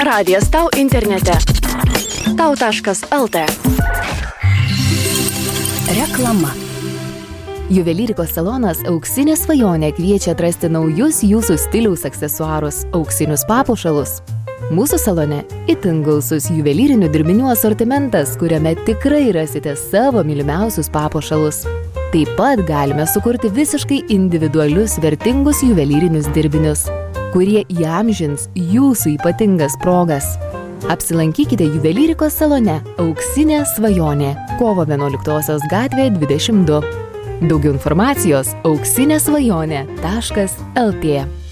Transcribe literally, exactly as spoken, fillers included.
Radijas tau internete. tau taškas el tė. Reklama. Juvelyrikos salonas Auksinė svajonė kviečia atrasti naujus jūsų stiliaus aksesuarus, auksinius papuošalus. Mūsų salone itin gausus juvelyrinių dirbinių asortimentas, kuriame tikrai rasite savo mylimiausius papuošalus. Taip pat galime sukurti visiškai individualius vertingus juvelyrinius dirbinius, kurie įamžins jūsų ypatingas progas. Apsilankykite Juvelyrikos salone Auksinė svajonė, kovo vienuoliktosios gatvė dvidešimt du. Daugiau informacijos auksinė svajonė taškas el tė.